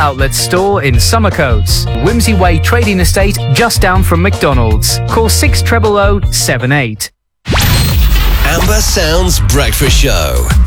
outlet store in Summercoats. Whimsy Way Trading Estate, just down from McDonald's. Call 600078. Amber Sounds Breakfast Show.